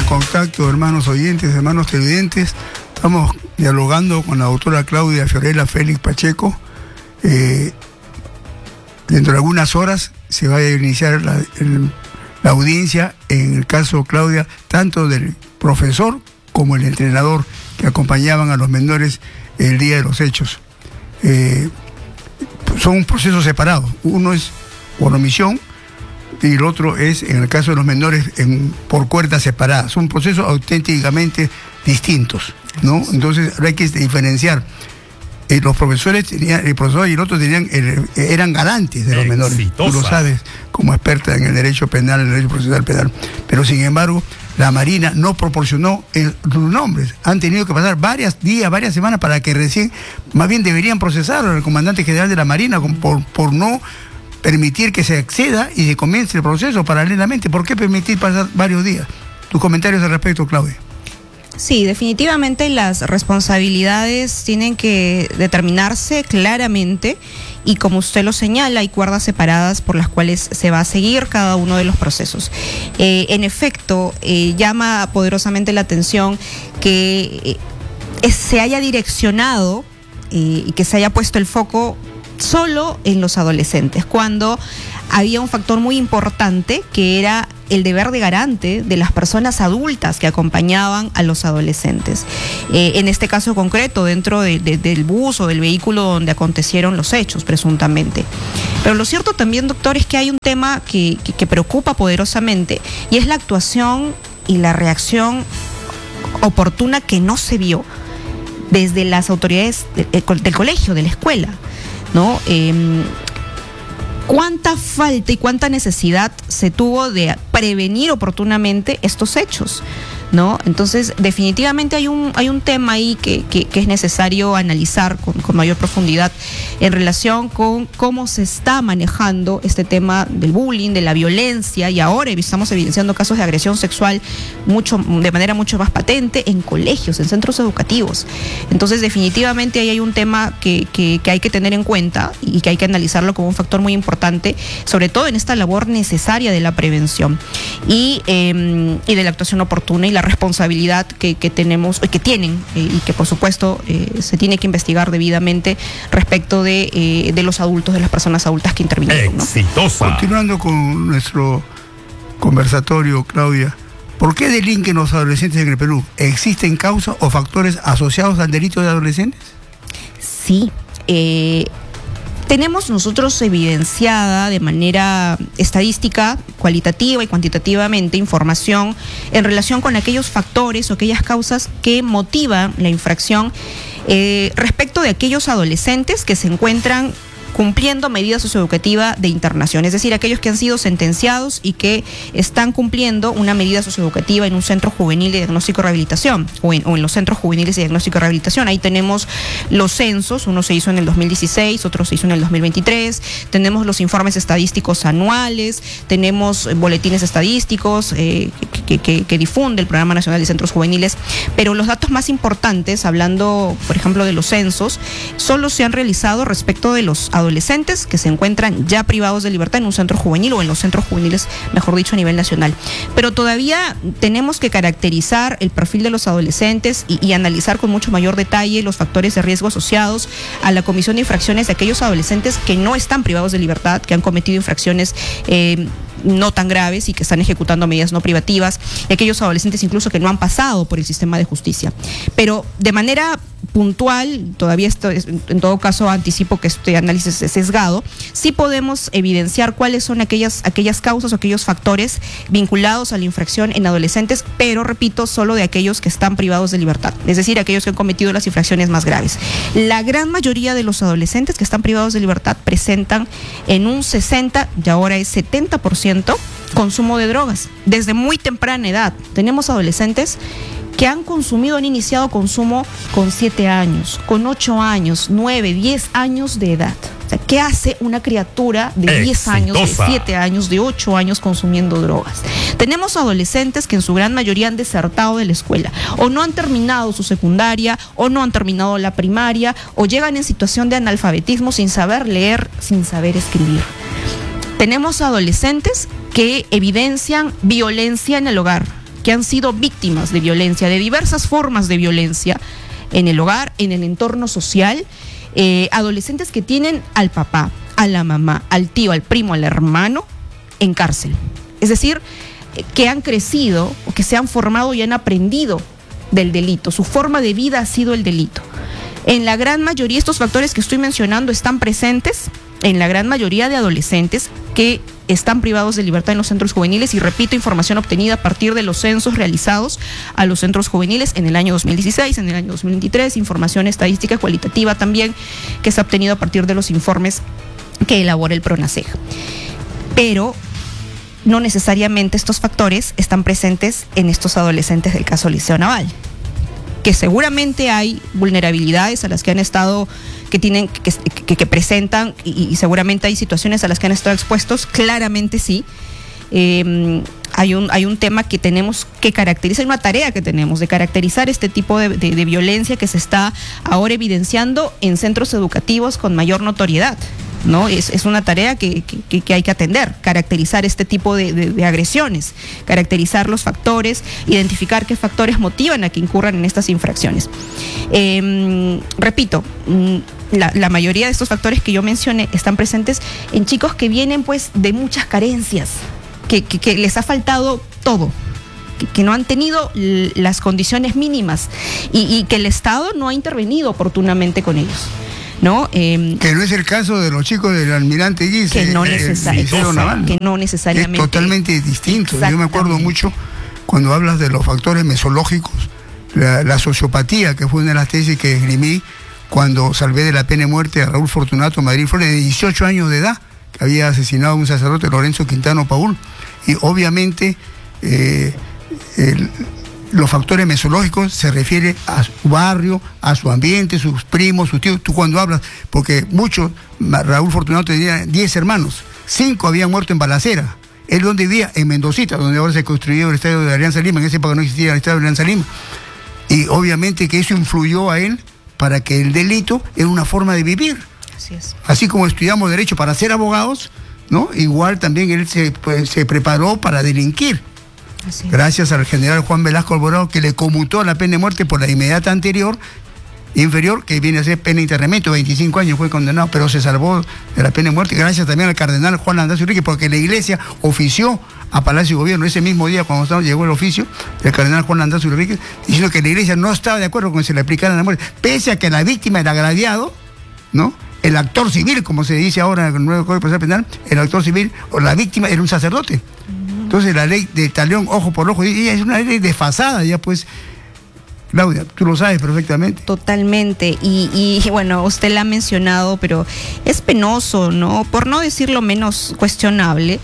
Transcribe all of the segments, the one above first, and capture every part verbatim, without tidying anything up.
contacto, hermanos oyentes, hermanos televidentes. Estamos dialogando con la doctora Claudia Fiorella Félix Pacheco. Eh, dentro de algunas horas se va a iniciar la, el, la audiencia en el caso, Claudia, tanto del profesor como el entrenador que acompañaban a los menores el día de los hechos. Eh, son procesos separados. Uno es por omisión y el otro es, en el caso de los menores, en, por cuerdas separadas. Son procesos auténticamente distintos, ¿no? Entonces hay que diferenciar. Eh, los profesores tenían, el profesor y el otro tenían, eh, eran garantes de los menores. Tú lo sabes como experta en el derecho penal, en el derecho procesal penal. Pero sin embargo, la Marina no proporcionó el, los nombres. Han tenido que pasar varios días, varias semanas para que recién, más bien deberían procesar al comandante general de la Marina por, por no permitir que se acceda y se comience el proceso paralelamente. ¿Por qué permitir pasar varios días? Tus comentarios al respecto, Claudia. Sí, definitivamente las responsabilidades tienen que determinarse claramente y, como usted lo señala, hay cuerdas separadas por las cuales se va a seguir cada uno de los procesos. Eh, en efecto, eh, llama poderosamente la atención que eh, se haya direccionado eh, y que se haya puesto el foco solo en los adolescentes, cuando había un factor muy importante que era el deber de garante de las personas adultas que acompañaban a los adolescentes. Eh, en este caso concreto, dentro de, de, del bus o del vehículo donde acontecieron los hechos, presuntamente. Pero lo cierto también, doctor, es que hay un tema que, que, que preocupa poderosamente, y es la actuación y la reacción oportuna que no se vio desde las autoridades de, del colegio, de la escuela, ¿no? Eh, ¿Cuánta falta y cuánta necesidad se tuvo de prevenir oportunamente estos hechos, ¿no? Entonces, definitivamente hay un, hay un tema ahí que, que, que es necesario analizar con, con mayor profundidad en relación con cómo se está manejando este tema del bullying, de la violencia, y ahora estamos evidenciando casos de agresión sexual mucho, de manera mucho más patente en colegios, en centros educativos. Entonces, definitivamente ahí hay un tema que, que, que hay que tener en cuenta y que hay que analizarlo como un factor muy importante, sobre todo en esta labor necesaria de la prevención y, eh, y de la actuación oportuna y la responsabilidad que, que tenemos, que tienen eh, y que por supuesto eh, se tiene que investigar debidamente respecto de, eh, de los adultos, de las personas adultas que intervinieron, ¿no? Exitosa. Continuando con nuestro conversatorio, Claudia, ¿por qué delinquen los adolescentes en el Perú? ¿Existen causas o factores asociados al delito de adolescentes? Sí, eh, tenemos nosotros evidenciada de manera estadística, cualitativa y cuantitativamente información en relación con aquellos factores o aquellas causas que motivan la infracción eh, respecto de aquellos adolescentes que se encuentran cumpliendo medida socioeducativa de internación, es decir, aquellos que han sido sentenciados y que están cumpliendo una medida socioeducativa en un centro juvenil de diagnóstico y rehabilitación o en, o en los centros juveniles de diagnóstico y rehabilitación. Ahí tenemos los censos, uno se hizo en el dos mil dieciséis, otro se hizo en el dos mil veintitrés, tenemos los informes estadísticos anuales, tenemos boletines estadísticos eh, que, que, que difunde el Programa Nacional de Centros Juveniles, pero los datos más importantes, hablando por ejemplo de los censos, solo se han realizado respecto de los adolescentes adolescentes que se encuentran ya privados de libertad en un centro juvenil o en los centros juveniles, mejor dicho, a nivel nacional. Pero todavía tenemos que caracterizar el perfil de los adolescentes y, y analizar con mucho mayor detalle los factores de riesgo asociados a la comisión de infracciones de aquellos adolescentes que no están privados de libertad, que han cometido infracciones eh, no tan graves y que están ejecutando medidas no privativas, y aquellos adolescentes incluso que no han pasado por el sistema de justicia. Pero de manera puntual, todavía esto es, en todo caso anticipo que este análisis es sesgado, sí podemos evidenciar cuáles son aquellas, aquellas causas o aquellos factores vinculados a la infracción en adolescentes, pero repito, solo de aquellos que están privados de libertad, es decir, aquellos que han cometido las infracciones más graves. La gran mayoría de los adolescentes que están privados de libertad presentan en un sesenta y ahora es setenta por ciento consumo de drogas desde muy temprana edad. Tenemos adolescentes que han consumido, han iniciado consumo con siete años, con ocho años, nueve, diez años de edad. O sea, ¿qué hace una criatura de diez años, de siete años, de ocho años consumiendo drogas? Tenemos adolescentes que en su gran mayoría han desertado de la escuela, o no han terminado su secundaria, o no han terminado la primaria, o llegan en situación de analfabetismo sin saber leer, sin saber escribir. Tenemos adolescentes que evidencian violencia en el hogar, que han sido víctimas de violencia, de diversas formas de violencia en el hogar, en el entorno social, eh, adolescentes que tienen al papá, a la mamá, al tío, al primo, al hermano en cárcel. Es decir, que han crecido o que se han formado y han aprendido del delito. Su forma de vida ha sido el delito. En la gran mayoría, estos factores que estoy mencionando están presentes en la gran mayoría de adolescentes que están privados de libertad en los centros juveniles, y repito, información obtenida a partir de los censos realizados a los centros juveniles en el año dos mil dieciséis, en el año dos mil veintitrés, información estadística cualitativa también que se ha obtenido a partir de los informes que elabora el PRONACEJ. Pero no necesariamente estos factores están presentes en estos adolescentes del caso Liceo Naval, que seguramente hay vulnerabilidades a las que han estado, que tienen, que, que, que presentan, y, y seguramente hay situaciones a las que han estado expuestos, claramente sí. Eh, hay un, hay un tema que tenemos que caracterizar, una tarea que tenemos de caracterizar este tipo de, de, de violencia que se está ahora evidenciando en centros educativos con mayor notoriedad, ¿no? Es, es una tarea que, que, que hay que atender, caracterizar este tipo de, de, de agresiones, caracterizar los factores, identificar qué factores motivan a que incurran en estas infracciones. Eh, repito, la, la mayoría de estos factores que yo mencioné están presentes en chicos que vienen pues de muchas carencias, que, que, que les ha faltado todo, que, que no han tenido las condiciones mínimas y, y que el Estado no ha intervenido oportunamente con ellos, ¿no? Eh, que no es el caso de los chicos del Almirante Guise, que no, el necesari- Naval, que no necesariamente. Es totalmente distinto. Yo me acuerdo mucho cuando hablas de los factores mesológicos, la, la sociopatía, que fue una de las tesis que esgrimí cuando salvé de la pena de muerte a Raúl Fortunato Madrid Flores, de dieciocho años de edad, que había asesinado a un sacerdote, Lorenzo Quintano Paul. Y obviamente eh, el, los factores mesológicos se refiere a su barrio, a su ambiente, sus primos, sus tíos. Tú cuando hablas, porque muchos, Raúl Fortunato tenía diez hermanos, cinco habían muerto en balacera. Él donde vivía, en Mendocita, donde ahora se construyó el estadio de Alianza Lima, en esa época no existía el estadio de Alianza Lima. Y obviamente que eso influyó a él para que el delito era una forma de vivir. Así es. Así como estudiamos derecho para ser abogados, ¿no? Igual también él se, pues, se preparó para delinquir. Así es. Gracias al general Juan Velasco Alvarado, que le conmutó la pena de muerte por la inmediata anterior, inferior, que viene a ser pena de internamiento, veinticinco años fue condenado, pero se salvó de la pena de muerte, gracias también al cardenal Juan Landazzo Enrique, porque la iglesia ofició a Palacio de Gobierno ese mismo día cuando estaba, llegó el oficio del cardenal Juan Landazzo Enrique, diciendo que la iglesia no estaba de acuerdo con que se le aplicara la muerte, pese a que la víctima era agraviado, ¿no? El actor civil, como se dice ahora en el nuevo Código Procesal Penal, el actor civil o la víctima era un sacerdote. Entonces la ley de talión, ojo por ojo, y es una ley desfasada, ya pues, Claudia, tú lo sabes perfectamente. Totalmente, y, y bueno, usted la ha mencionado, pero es penoso, ¿no? Por no decirlo menos cuestionable,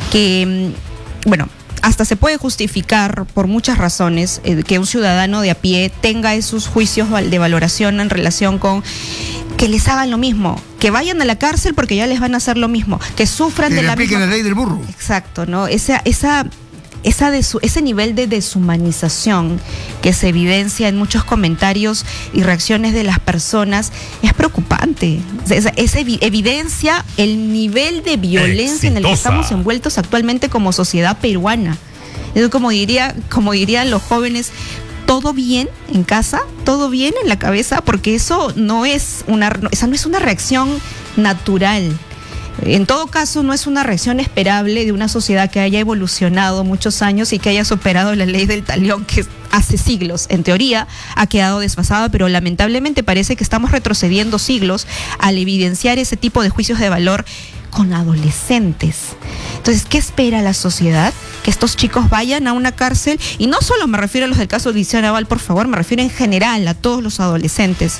que, bueno, hasta se puede justificar por muchas razones eh, que un ciudadano de a pie tenga esos juicios de valoración en relación con que les hagan lo mismo, que vayan a la cárcel porque ya les van a hacer lo mismo, que sufran que de le la apliquen misma... la ley del burro. Exacto, ¿no? Esa, esa, esa de su, ese nivel de deshumanización que se evidencia en muchos comentarios y reacciones de las personas es preocupante. Esa, esa evidencia el nivel de violencia Exitosa. En el que estamos envueltos actualmente como sociedad peruana. Es como diría, como dirían los jóvenes, ¿todo bien en casa? ¿Todo bien en la cabeza? Porque eso no es una, esa no es una reacción natural. En todo caso, no es una reacción esperable de una sociedad que haya evolucionado muchos años y que haya superado la ley del talión, que hace siglos, en teoría, ha quedado desfasada, pero lamentablemente parece que estamos retrocediendo siglos al evidenciar ese tipo de juicios de valor con adolescentes. Entonces, ¿qué espera la sociedad? Que estos chicos vayan a una cárcel, y no solo me refiero a los del caso del Liceo Naval, por favor, me refiero en general a todos los adolescentes.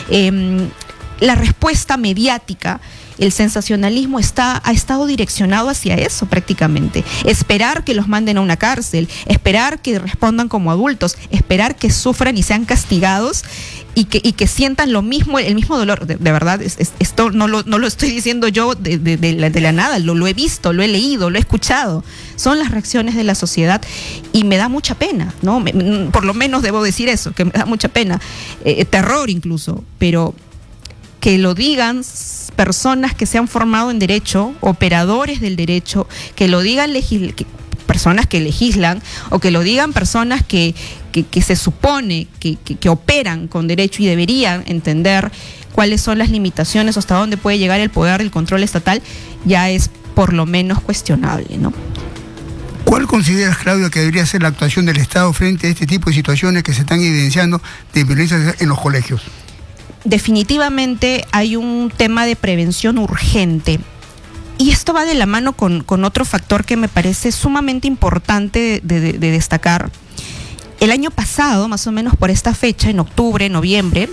Eh, la respuesta mediática, el sensacionalismo está, ha estado direccionado hacia eso prácticamente. Esperar que los manden a una cárcel, esperar que respondan como adultos, esperar que sufran y sean castigados y que, y que sientan lo mismo, el mismo dolor. De, de verdad, es, es, esto no lo, no lo estoy diciendo yo de, de, de, la, de la nada, lo, lo he visto, lo he leído, lo he escuchado. Son las reacciones de la sociedad y me da mucha pena, ¿no? Me, por lo menos debo decir eso, que me da mucha pena, eh, terror incluso, pero que lo digan personas que se han formado en derecho, operadores del derecho, que lo digan legisladores, personas que legislan o que lo digan personas que, que, que se supone que, que, que operan con derecho y deberían entender cuáles son las limitaciones o hasta dónde puede llegar el poder del control estatal, ya es por lo menos cuestionable, ¿no? ¿Cuál consideras, Claudia, que debería ser la actuación del Estado frente a este tipo de situaciones que se están evidenciando de violencia en los colegios? Definitivamente hay un tema de prevención urgente. Y esto va de la mano con, con otro factor que me parece sumamente importante de, de, de destacar. El año pasado, más o menos por esta fecha, en octubre, noviembre,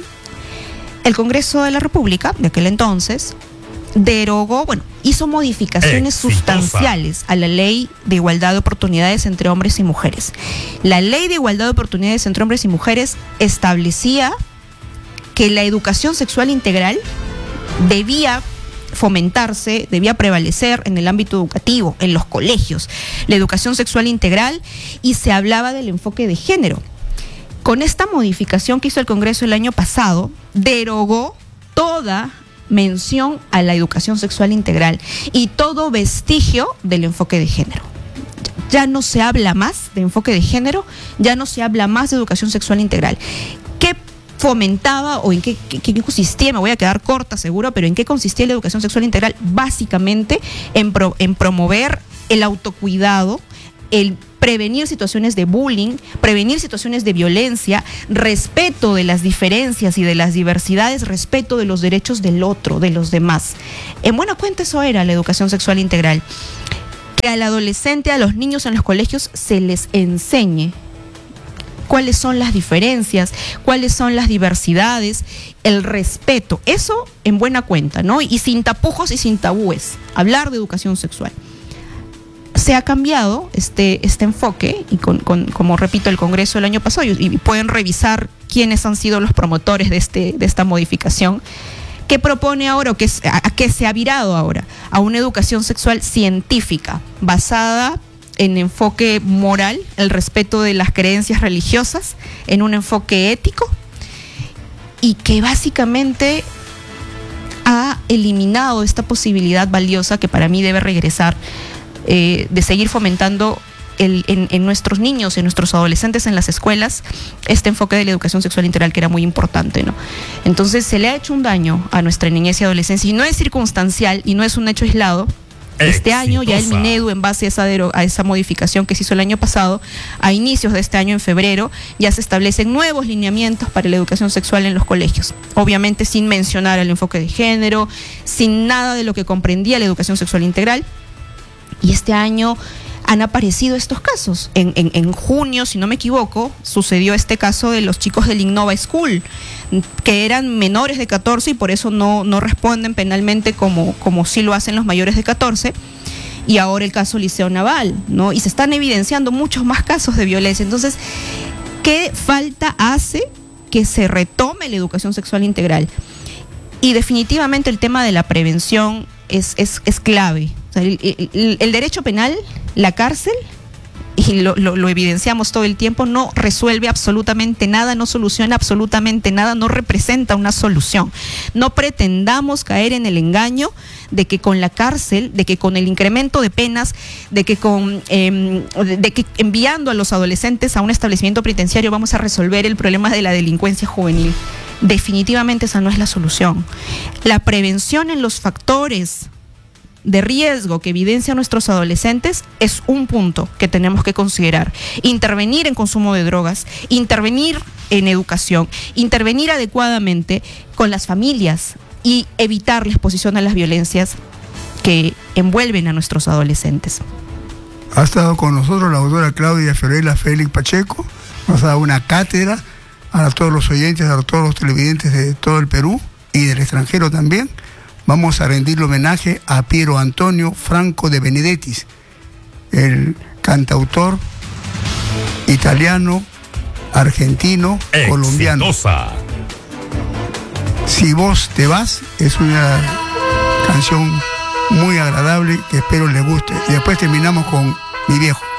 el Congreso de la República, de aquel entonces, derogó, bueno, hizo modificaciones Exitosa. sustanciales a la Ley de Igualdad de Oportunidades entre hombres y mujeres. La Ley de Igualdad de Oportunidades entre hombres y mujeres establecía que la educación sexual integral debía fomentarse, debía prevalecer en el ámbito educativo, en los colegios, la educación sexual integral, y se hablaba del enfoque de género. Con esta modificación que hizo el Congreso el año pasado, derogó toda mención a la educación sexual integral y todo vestigio del enfoque de género. Ya no se habla más de enfoque de género, ya no se habla más de educación sexual integral. ¿Qué fomentaba o en qué, qué, qué consistía? Me voy a quedar corta seguro, pero ¿en qué consistía la educación sexual integral? Básicamente en, pro, en promover el autocuidado, el prevenir situaciones de bullying, prevenir situaciones de violencia, respeto de las diferencias y de las diversidades, respeto de los derechos del otro, de los demás. En buena cuenta eso era la educación sexual integral. Que al adolescente, a los niños en los colegios se les enseñe cuáles son las diferencias, cuáles son las diversidades, el respeto. Eso en buena cuenta, ¿no? Y sin tapujos y sin tabúes. Hablar de educación sexual. Se ha cambiado este, este enfoque y con, con, como repito, el Congreso el año pasado, y, y pueden revisar quiénes han sido los promotores de, este, de esta modificación, que propone ahora, o que, a, a que se ha virado ahora, a una educación sexual científica, basada en enfoque moral, el respeto de las creencias religiosas, en un enfoque ético, y que básicamente ha eliminado esta posibilidad valiosa que para mí debe regresar, Eh, de seguir fomentando el, en, en nuestros niños, en nuestros adolescentes, en las escuelas, este enfoque de la educación sexual integral que era muy importante, ¿no? Entonces se le ha hecho un daño a nuestra niñez y adolescencia, y no es circunstancial y no es un hecho aislado. Este Exitosa. año ya el Minedu, en base a esa, a esa modificación que se hizo el año pasado, a inicios de este año, en febrero, ya se establecen nuevos lineamientos para la educación sexual en los colegios. Obviamente sin mencionar el enfoque de género, sin nada de lo que comprendía la educación sexual integral. Y este año han aparecido estos casos. En, en, en junio, si no me equivoco, sucedió este caso de los chicos del Innova School, que eran menores de catorce y por eso no, no responden penalmente como, como sí lo hacen los mayores de catorce. Y ahora el caso Liceo Naval, ¿no? Y se están evidenciando muchos más casos de violencia. Entonces, ¿qué falta hace que se retome la educación sexual integral? Y definitivamente el tema de la prevención es, es, es clave. O sea, el, el, el derecho penal, la cárcel, y lo, lo, lo evidenciamos todo el tiempo, no resuelve absolutamente nada, no soluciona absolutamente nada, no representa una solución. No pretendamos caer en el engaño de que con la cárcel, de que con el incremento de penas, de que con eh, de que enviando a los adolescentes a un establecimiento penitenciario vamos a resolver el problema de la delincuencia juvenil. Definitivamente esa no es la solución. La prevención en los factores de riesgo que evidencian nuestros adolescentes es un punto que tenemos que considerar. Intervenir en consumo de drogas, intervenir en educación, intervenir adecuadamente con las familias y evitar la exposición a las violencias que envuelven a nuestros adolescentes. Ha estado con nosotros la doctora Claudia Fiorella Félix Pacheco, nos ha dado una cátedra a todos los oyentes, a todos los televidentes de todo el Perú y del extranjero también. Vamos a rendirle homenaje a Piero Antonio Franco de Benedettis, el cantautor italiano, argentino, Exitosa. colombiano. Si vos te vas, es una canción muy agradable que espero les guste. Y después terminamos con Mi Viejo.